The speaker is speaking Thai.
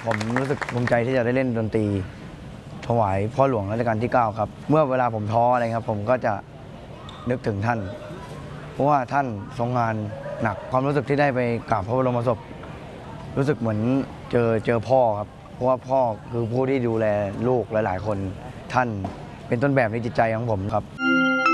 ผมรู้สึกภูมิใจที่จะได้เล่นดนตรีถวายพ่อหลวงรัชกาลที่9ครับเมื่อเวลาผมท้ออะไรครับผมก็จะนึกถึงท่านเพราะว่าท่านทรงงานหนักความรู้สึกที่ได้ไปกราบพระบรมศพรู้สึกเหมือนเจอพ่อครับเพราะว่าพ่อคือผู้ที่ดูแลลูกหลายๆคนท่านเป็นต้นแบบในจิตใจของผมครับ